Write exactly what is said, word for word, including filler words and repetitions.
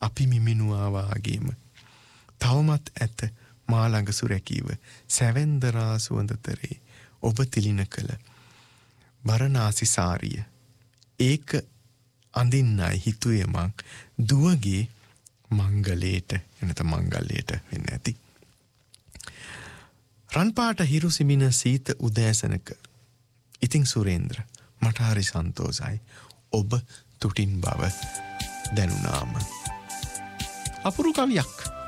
අපි මිමිනුවා වාගේම තවමත් ඇත මා ළඟ සුරැකීව සැවෙන්දරා සුවඳතරේ ඔබ තිලින කළ බරණාසි සාරිය ඒක අඳින්නයි හිතුවේ මං දුවගේ මංගලයට එනත මංගල්‍යයට වෙන්න ඇති රන්පාට හිරු සිමින සීත උදෑසනක ඉතින් සුරේන්ද්‍ර මට හරි සන්තෝසයි ඔබ තුටින් බව දැනුනාම අපුරු කවියක්